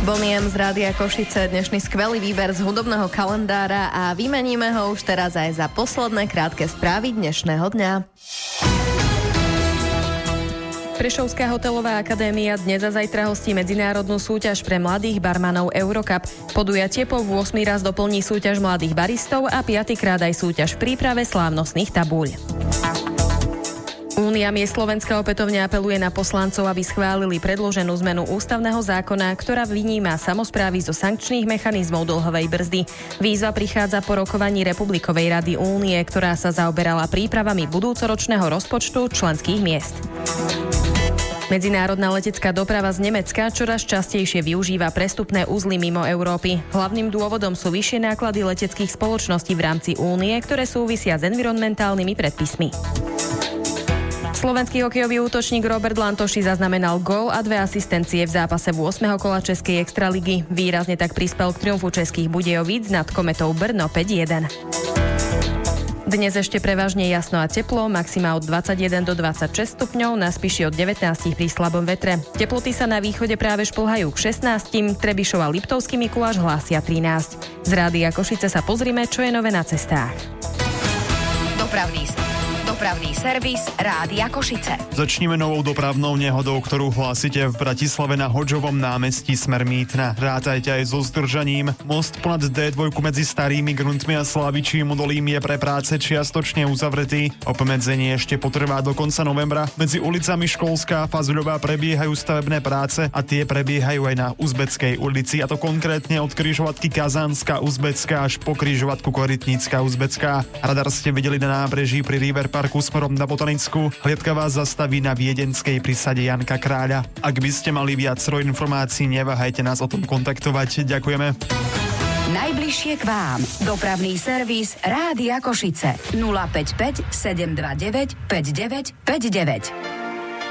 Boniem z Rádia Košice, dnešný skvelý výber z hudobného kalendára a vymeníme ho už teraz aj za posledné krátke správy dnešného dňa. Prešovská hotelová akadémia dnes a zajtra hostí medzinárodnú súťaž pre mladých barmanov Eurocup. Podujatie po 8. raz doplní súťaž mladých baristov a 5. krát aj súťaž v príprave slávnostných tabúľ. Únia miest Slovenska opätovne apeluje na poslancov, aby schválili predloženú zmenu ústavného zákona, ktorá vyníma samosprávy zo sankčných mechanizmov dlhovej brzdy. Výzva prichádza po rokovaní Republikovej rady Únie, ktorá sa zaoberala prípravami budúcoročného rozpočtu členských miest. Medzinárodná letecká doprava z Nemecka čoraz častejšie využíva prestupné uzly mimo Európy. Hlavným dôvodom sú vyššie náklady leteckých spoločností v rámci Únie, ktoré súvisia s environmentálnymi predpismi. Slovenský hokejový útočník Robert Lantoši zaznamenal gól a 2 asistencie v zápase 8. kola Českej extraligy. Výrazne tak prispel k triumfu českých Budějovíc nad Kometou Brno 5-1. Dnes ešte prevažne jasno a teplo, maxima od 21 do 26 stupňov, na Spiši od 19 pri slabom vetre. Teploty sa na východe práve šplhajú k 16, Trebišov a Liptovský Mikuláš hlásia 13. Z Rádia Košice sa pozrime, čo je nové na cestách. Dopravný servis Rádia Košice. Začneme novou dopravnou nehodou, ktorú hlásite v Bratislave na Hodžovom námestí smer Mýtna. Rátajte aj so zdržaním. Most ponad D2 medzi Starými Gruntmi a Slavičím Udolím je pre práce čiastočne uzavretý. Obmedzenie ešte potrvá do konca novembra. Medzi ulicami Školská a Fazuľová prebiehajú stavebné práce a tie prebiehajú aj na Uzbeckej ulici, a to konkrétne od križovatky Kazánska Uzbecká až po križovatku Korytnícka Uzbecká. Radar ste videli na nábreží pri River Parku smerom na Botanickú. Hliadka vás zastaví na Viedenskej prísade Janka Kráľa. Ak by ste mali viacero informácií, neváhajte nás o tom kontaktovať. Ďakujeme. Najbližšie k vám. Dopravný servis Rádia Košice. 055 729 5959.